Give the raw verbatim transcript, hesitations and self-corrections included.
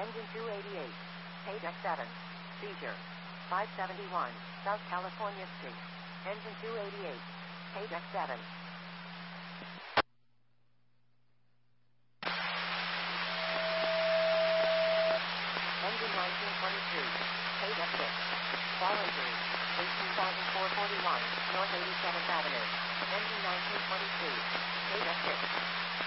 Engine two eighty-eight. Page X seven. Seizure. five seventy-one, South California Street. Engine two eighty-eight. Page X seven. Engine nineteen twenty-three. Page X six. Fall injury. eighteen thousand four hundred forty-one, North eighty-seventh Avenue. Engine nineteen twenty-three. Page X six.